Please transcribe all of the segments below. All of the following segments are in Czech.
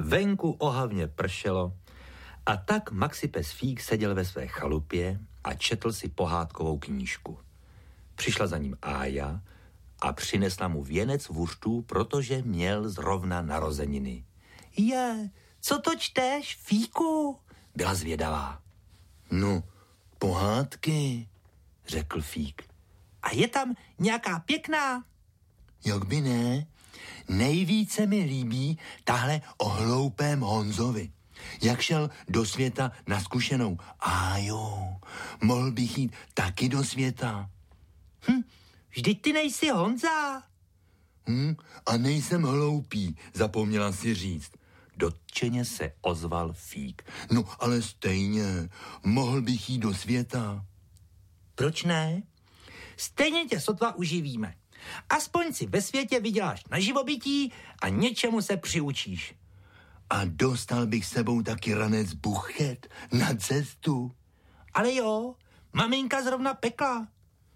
Venku ohavně pršelo a tak Maxipes Fík seděl ve své chalupě a četl si pohádkovou knížku. Přišla za ním Ája a přinesla mu věnec vůřtů, protože měl zrovna narozeniny. Co to čteš, Fíku? Byla zvědavá. No, pohádky, řekl Fík. A je tam nějaká pěkná? Jak by ne? Nejvíce mi líbí tahle o hloupém Honzovi. Jak šel do světa na zkušenou. Mohl bych jít taky do světa. Vždyť ty nejsi Honza. A nejsem hloupý, zapomněla si říct. Dotčeně se ozval Fík. No, ale stejně, mohl bych jít do světa. Proč ne? Stejně tě sotva uživíme. Aspoň si ve světě vyděláš na živobytí a něčemu se přiučíš. A dostal bych sebou taky ranec buchet na cestu. Ale jo, maminka zrovna pekla.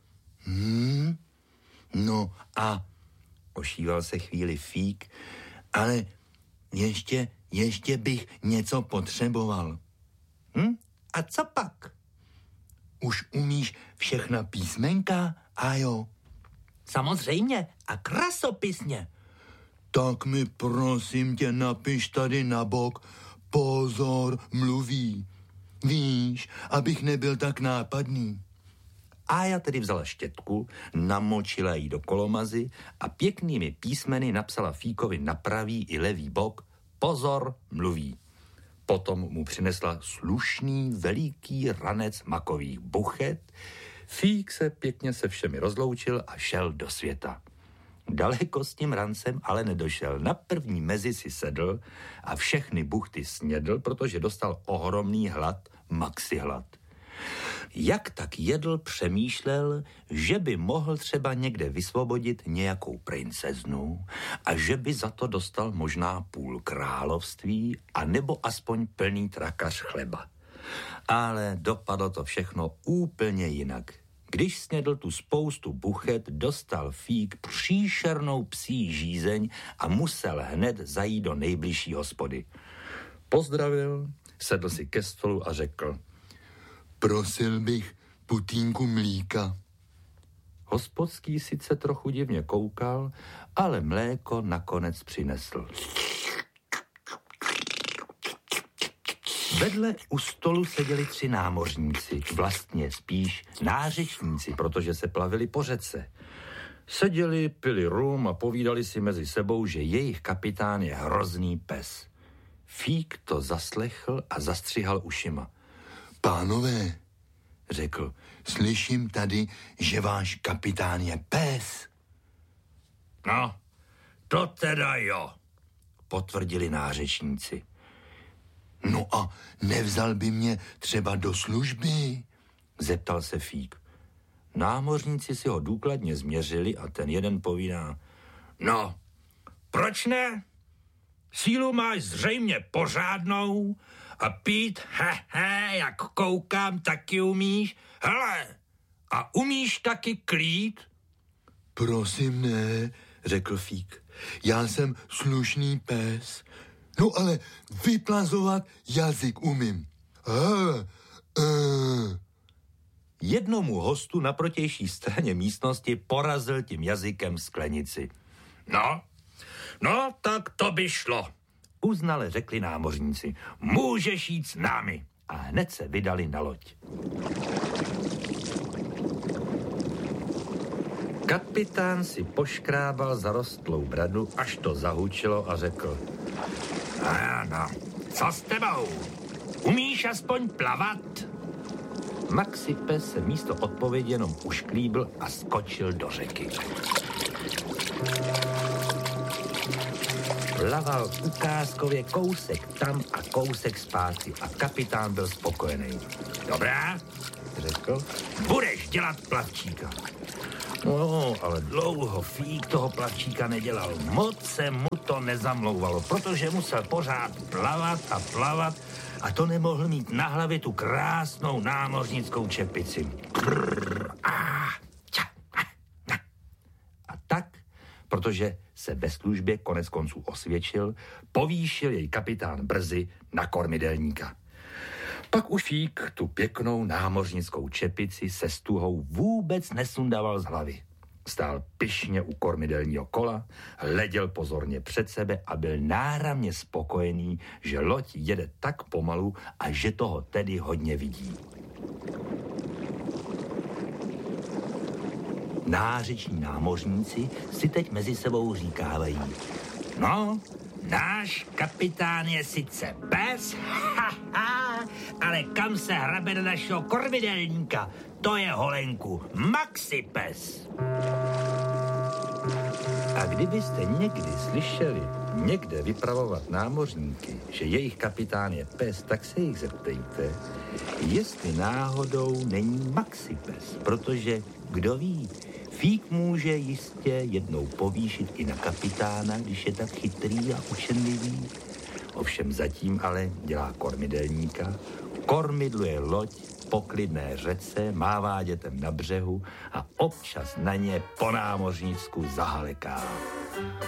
No a ošíval se chvíli Fík, ale ještě bych něco potřeboval. A co pak? Už umíš všechna písmenka, Ájo? Samozřejmě a krasopisně. Tak mi prosím tě napiš tady na bok, pozor, mluví. Víš, abych nebyl tak nápadný. Ája tedy vzala štětku, namočila ji do kolomazy a pěknými písmeny napsala Fíkovi na pravý i levý bok pozor, mluví. Potom mu přinesla slušný veliký ranec makových buchet. Fík se pěkně se všemi rozloučil a šel do světa. Daleko s tím rancem ale nedošel. Na první mezi si sedl a všechny buchty snědl, protože dostal ohromný hlad, maxihlad. Jak tak jedl, přemýšlel, že by mohl třeba někde vysvobodit nějakou princeznu a že by za to dostal možná půl království a nebo aspoň plný trakař chleba. Ale dopadlo to všechno úplně jinak. Když snědl tu spoustu buchet, dostal Fík příšernou psí žízeň a musel hned zajít do nejbližší hospody. Pozdravil, sedl si ke stolu a řekl: Prosil bych putínku mlíka. Hospodský sice trochu divně koukal, ale mléko nakonec přinesl. Vedle u stolu seděli 3 námořníci, vlastně spíš nářečníci, protože se plavili po řece. Seděli, pili rum a povídali si mezi sebou, že jejich kapitán je hrozný pes. Fík to zaslechl a zastřihal ušima. Pánové, řekl, slyším tady, že váš kapitán je pes. No, to teda jo, potvrdili nářečníci. No a nevzal by mě třeba do služby? Zeptal se Fík. Námořníci si ho důkladně změřili a ten jeden povídá: No, proč ne? Sílu máš zřejmě pořádnou a pít, jak koukám, taky umíš. Hele, a umíš taky klít? Prosím ne, řekl Fík. Já jsem slušný pes. No ale vyplazovat jazyk umím. Jednomu hostu na protější straně místnosti porazil tím jazykem sklenici. No, tak to by šlo, uznale řekli námořníci. Můžeš jít s námi. A hned se vydali na loď. Kapitán si poškrábal zarostlou bradu, až to zahučilo a řekl: No, co s tebou? Umíš aspoň plavat? Maxipes se místo odpovědi jenom ušklíbl a skočil do řeky. Plaval ukázkově kousek tam a kousek zpátky a kapitán byl spokojený. Dobrá, řekl, budeš dělat plavčíka. No, ale dlouho Fík toho plavčíka nedělal. Moc se mu to nezamlouvalo, protože musel pořád plavat a to nemohl mít na hlavě tu krásnou námořnickou čepici. A tak protože se ve službě konec konců osvědčil, povýšil jej kapitán brzy na kormidelníka. Pak už Fík tu pěknou námořnickou čepici se stuhou vůbec nesundával z hlavy. Stál pyšně u kormidelního kola, hleděl pozorně před sebe a byl náramně spokojený, že loď jede tak pomalu a že toho tedy hodně vidí. Nářeční námořníci si teď mezi sebou říkávají: no, náš kapitán je sice pes, ale kam se hrabe do našeho kormidelníka? To je holenku Maxi pes. A kdybyste někdy slyšeli někde vypravovat námořníky, že jejich kapitán je pes, tak se jich zeptejte, jestli náhodou není Maxi pes, protože kdo ví, Fík může jistě jednou povýšit i na kapitána, když je tak chytrý a učenlivý. Ovšem zatím ale dělá kormidelníka, kormidluje loď po klidné řece, mává dětem na břehu a občas na ně po námořnicku zahaleká.